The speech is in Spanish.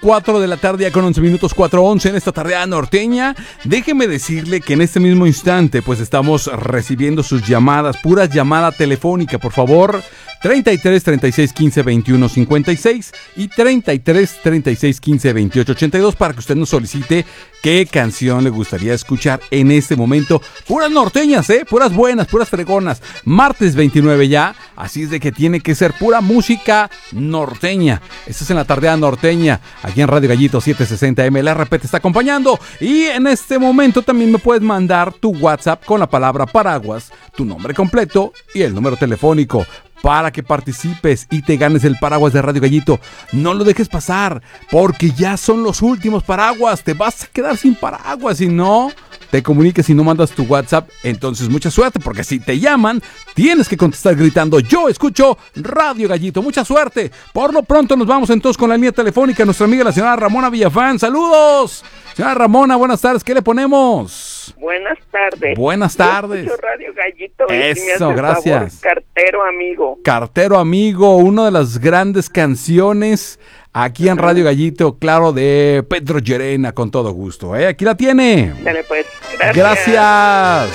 4 de la tarde, ya con 11 minutos, 4:11 en esta tardeada norteña. Déjeme decirle que en este mismo instante, pues estamos recibiendo sus llamadas, pura llamada telefónica, por favor. 33 36 15 21 56 y 33 36 15 28 82 para que usted nos solicite qué canción le gustaría escuchar en este momento. Puras norteñas, puras buenas, puras fregonas. Martes 29 ya, así es de que tiene que ser pura música norteña. Esto es en la tardeada norteña, aquí en Radio Gallito 760 MLRP te está acompañando. Y en este momento también me puedes mandar tu WhatsApp con la palabra paraguas, tu nombre completo y el número telefónico, para que participes y te ganes el paraguas de Radio Gallito. No lo dejes pasar, porque ya son los últimos paraguas. Te vas a quedar sin paraguas si no te comuniques y no mandas tu WhatsApp. Entonces mucha suerte, porque si te llaman, tienes que contestar gritando: yo escucho Radio Gallito. Mucha suerte. Por lo pronto nos vamos entonces con la línea telefónica, nuestra amiga la señora Ramona Villafán. ¡Saludos! Señora Ramona, buenas tardes. ¿Qué le ponemos? Buenas tardes. Buenas tardes. Yo escucho Radio Gallito. Eso, si gracias. Favor, Cartero Amigo. Cartero Amigo, una de las grandes canciones aquí en Radio Gallito, claro, de Pedro Llerena, con todo gusto. Aquí la tiene. Dale pues. Gracias.